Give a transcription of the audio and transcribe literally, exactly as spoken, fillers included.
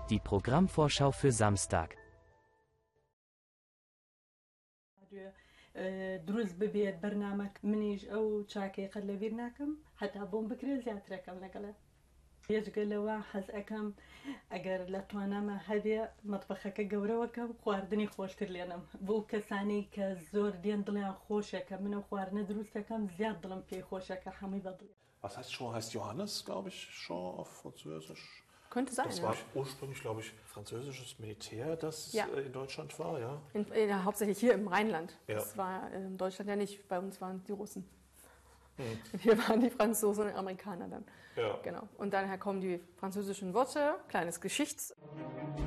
Die Programmvorschau für Samstag. دروست ببێت بەرنامەک منیش ئەو چاکێ قەت لەبیر ناکەم هەتا بۆم بکرێت زیاترەکەم لەگەڵە پێشگەلەوە حەز ئەەکەم ئەگەر لە توانامە هەبێ مەتبەخەکە گەورەوەکەم خواردنی خۆشتر لێنم بۆ کەسانی کە زۆر دێن دڵیان خۆشەکە منە خواردنە دروستەکەم زیاد دڵم پێی خۆشەکە هەمووی بەدڵ. Was heißt Jean? Heißt Johannes, glaube ich, Jean auf Französisch. Könnte sein. Das war ja. ursprünglich, glaube ich, französisches Militär, das ja. in Deutschland war, ja? In, in, hauptsächlich hier im Rheinland. Ja. Das war in Deutschland ja nicht. Bei uns waren die Russen. Hm. Hier waren die Franzosen und Amerikaner dann. Ja. Genau. Und daher kommen die französischen Worte, kleines Geschichts.